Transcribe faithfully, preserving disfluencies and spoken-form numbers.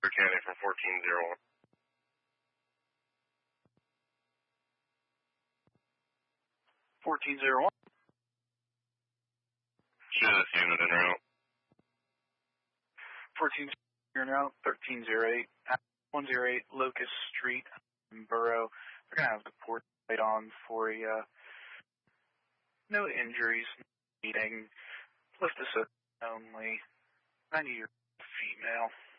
County for fourteen zero one. fourteen zero one. Show this unit en route. fourteen zero route, thirteen zero eight, one zero eight Locust Street in Borough. They're going to have the port light on for you. No injuries, no bleeding. Lift us up only. ninety year female.